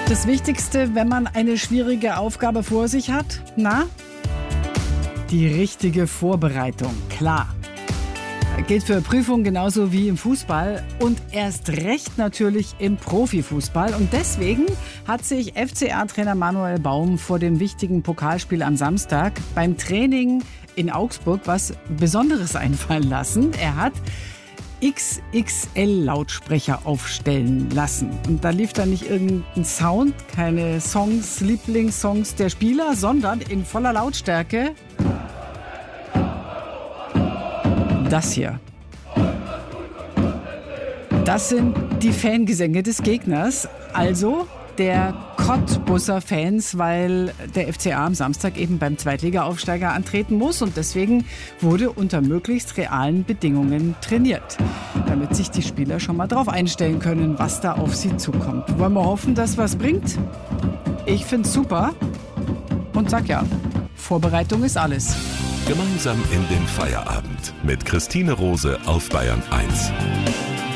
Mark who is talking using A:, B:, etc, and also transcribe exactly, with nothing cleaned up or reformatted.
A: Das Wichtigste, wenn man eine schwierige Aufgabe vor sich hat, na? Die richtige Vorbereitung, klar. Gilt für Prüfungen genauso wie im Fußball und erst recht natürlich im Profifußball. Und deswegen hat sich F C A-Trainer Manuel Baum vor dem wichtigen Pokalspiel am Samstag beim Training in Augsburg was Besonderes einfallen lassen. Er hat X X L-Lautsprecher aufstellen lassen. Und da lief dann nicht irgendein Sound, keine Songs, Lieblingssongs der Spieler, sondern in voller Lautstärke das hier. Das sind die Fangesänge des Gegners, also der Cottbusser Fans, weil der F C A am Samstag eben beim Zweitliga-Aufsteiger antreten muss und deswegen wurde unter möglichst realen Bedingungen trainiert, damit sich die Spieler schon mal drauf einstellen können, was da auf sie zukommt. Wollen wir hoffen, dass was bringt? Ich find's super und sag ja, Vorbereitung ist alles.
B: Gemeinsam in den Feierabend mit Christine Rose auf Bayern eins.